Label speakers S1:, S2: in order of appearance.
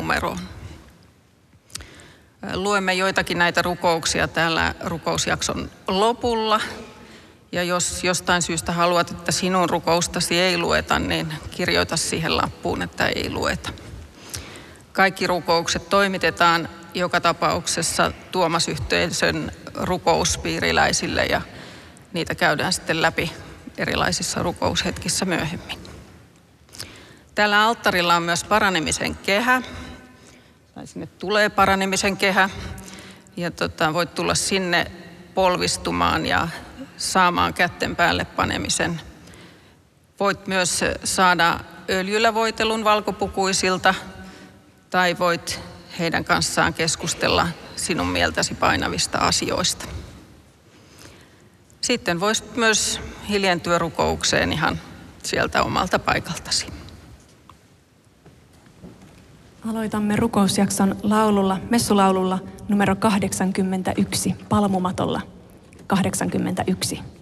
S1: numeroon. Luemme joitakin näitä rukouksia täällä rukousjakson lopulla. Ja jos jostain syystä haluat, että sinun rukoustasi ei lueta, niin kirjoita siihen lappuun, että ei lueta. Kaikki rukoukset toimitetaan joka tapauksessa Tuomas-yhteisön rukouspiiriläisille ja niitä käydään sitten läpi erilaisissa rukoushetkissä myöhemmin. Täällä alttarilla on myös paranemisen kehä. Sinne tulee paranemisen kehä ja voit tulla sinne polvistumaan ja saamaan kätten päälle panemisen. Voit myös saada öljyllä voitelun valkopukuisilta tai voit heidän kanssaan keskustella sinun mieltäsi painavista asioista. Sitten voisit myös hiljentyä rukoukseen ihan sieltä omalta paikaltasi.
S2: Aloitamme rukousjakson laululla, messulaululla numero 81, palmumatolla 81.